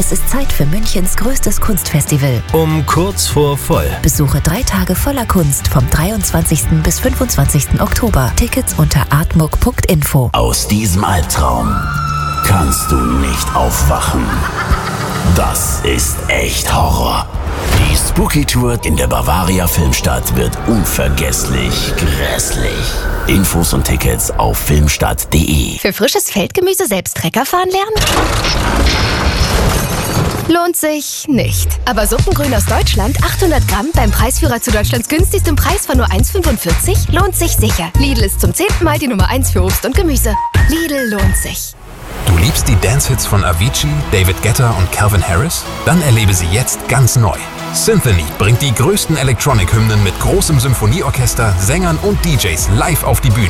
Es ist Zeit für Münchens größtes Kunstfestival. Um kurz vor voll. Besuche 3 Tage voller Kunst vom 23. bis 25. Oktober. Tickets unter artmuck.info. Aus diesem Albtraum kannst du nicht aufwachen. Das ist echt Horror. Die Spooky Tour in der Bavaria Filmstadt wird unvergesslich grässlich. Infos und Tickets auf filmstadt.de. Für frisches Feldgemüse selbst Trecker fahren lernen? Lohnt sich nicht. Aber Suppengrün aus Deutschland, 800 Gramm, beim Preisführer zu Deutschlands günstigstem Preis von nur 1,45, lohnt sich sicher. Lidl ist zum 10. Mal die Nummer 1 für Obst und Gemüse. Lidl lohnt sich. Du liebst die Dance-Hits von Avicii, David Guetta und Calvin Harris? Dann erlebe sie jetzt ganz neu. Symphony bringt die größten Electronic-Hymnen mit großem Symphonieorchester, Sängern und DJs live auf die Bühne.